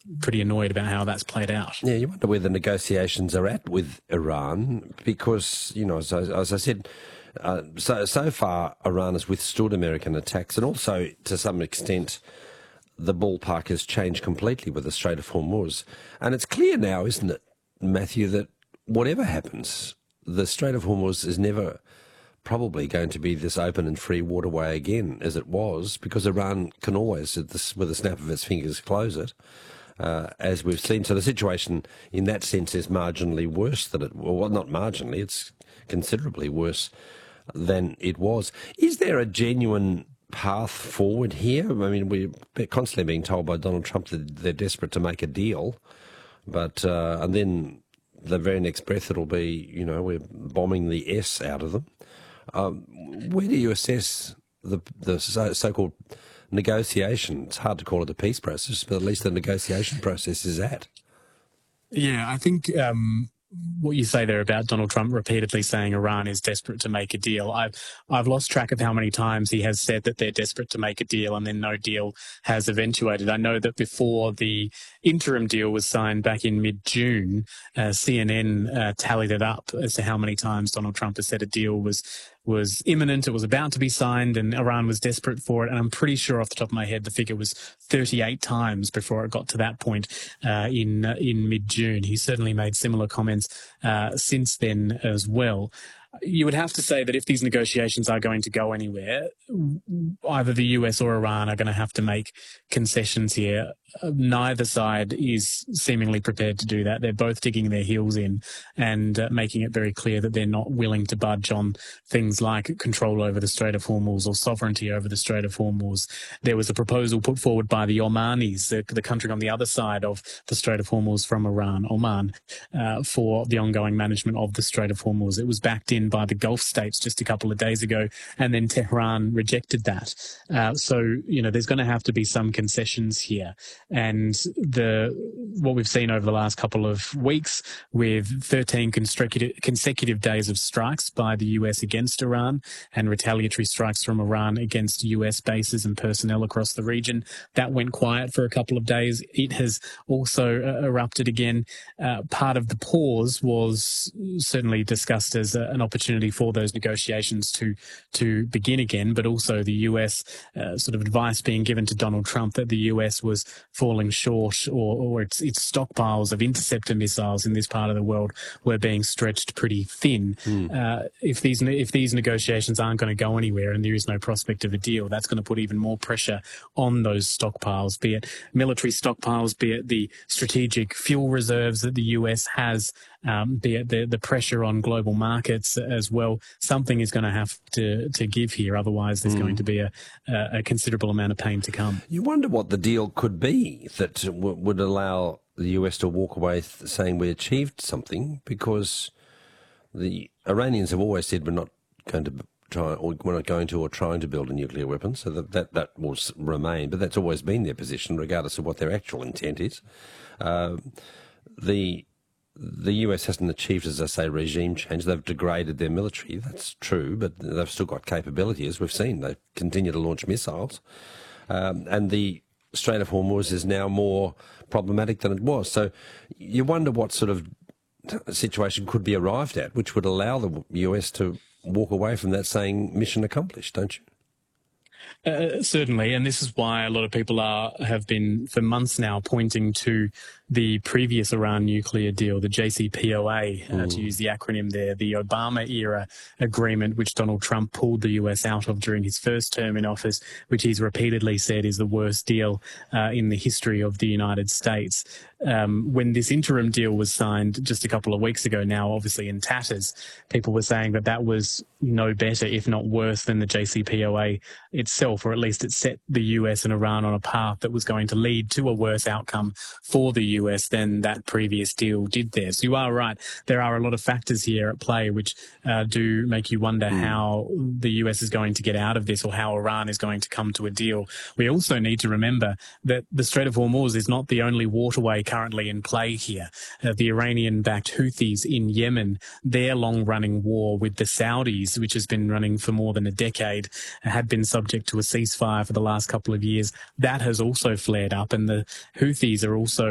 pretty annoyed about how that's played out. Yeah, you wonder where the negotiations are at with Iran because, as I said, so far Iran has withstood American attacks, and also to some extent the ballpark has changed completely with the Strait of Hormuz. And it's clear now, isn't it, Matthew, that whatever happens, the Strait of Hormuz is never probably going to be this open and free waterway again as it was, because Iran can always, with a snap of its fingers, close it, as we've seen. So the situation in that sense is marginally worse than it, well, not marginally, it's considerably worse than it was. Is there a genuine path forward here? I mean, we're constantly being told by Donald Trump that they're desperate to make a deal, but and then the very next breath it'll be, we're bombing the S out of them. Where do you assess the so-called negotiation? It's hard to call it a peace process, but at least the negotiation process is at. Yeah, I think what you say there about Donald Trump repeatedly saying Iran is desperate to make a deal. I've lost track of how many times he has said that they're desperate to make a deal and then no deal has eventuated. I know that before the interim deal was signed back in mid-June, CNN tallied it up as to how many times Donald Trump has said a deal was imminent, it was about to be signed, and Iran was desperate for it. And I'm pretty sure off the top of my head the figure was 38 times before it got to that point in mid-June. He certainly made similar comments since then as well. You would have to say that if these negotiations are going to go anywhere, either the US or Iran are going to have to make concessions here. Neither side is seemingly prepared to do that. They're both digging their heels in and making it very clear that they're not willing to budge on things like control over the Strait of Hormuz or sovereignty over the Strait of Hormuz. There was a proposal put forward by the Omanis, the country on the other side of the Strait of Hormuz from Iran, Oman, for the ongoing management of the Strait of Hormuz. It was backed in by the Gulf states just a couple of days ago, and then Tehran rejected that. So, there's going to have to be some concessions here. And what we've seen over the last couple of weeks with 13 consecutive days of strikes by the US against Iran and retaliatory strikes from Iran against US bases and personnel across the region, that went quiet for a couple of days. It has also erupted again. Part of the pause was certainly discussed as an opportunity for those negotiations to begin again, but also the US sort of advice being given to Donald Trump that the US was falling short, or its stockpiles of interceptor missiles in this part of the world were being stretched pretty thin. If these negotiations aren't going to go anywhere and there is no prospect of a deal, that's going to put even more pressure on those stockpiles, be it military stockpiles, be it the strategic fuel reserves that the US has, be it the pressure on global markets as well. Something is going to have to give here, otherwise there's going to be a considerable amount of pain to come. You wonder what the deal could be that would allow the US to walk away saying we achieved something, because the Iranians have always said we're not going to try, or we're not going to or trying to build a nuclear weapon, so that will remain, but that's always been their position regardless of what their actual intent is. The US hasn't achieved, as I say, regime change. They've degraded their military, that's true, but they've still got capability, as we've seen. They continue to launch missiles. And the Strait of Hormuz is now more problematic than it was. So you wonder what sort of situation could be arrived at, which would allow the US to walk away from that saying mission accomplished, don't you? Certainly, and this is why a lot of people have been for months now pointing to the previous Iran nuclear deal, the JCPOA, to use the acronym there, the Obama-era agreement, which Donald Trump pulled the US out of during his first term in office, which he's repeatedly said is the worst deal in the history of the United States. When this interim deal was signed just a couple of weeks ago, now obviously in tatters, people were saying that was no better, if not worse, than the JCPOA itself, or at least it set the US and Iran on a path that was going to lead to a worse outcome for the US than that previous deal did there. So you are right. There are a lot of factors here at play which do make you wonder how the US is going to get out of this, or how Iran is going to come to a deal. We also need to remember that the Strait of Hormuz is not the only waterway currently in play here. The Iranian-backed Houthis in Yemen, their long-running war with the Saudis, which has been running for more than a decade, had been subject to a ceasefire for the last couple of years. That has also flared up, and the Houthis are also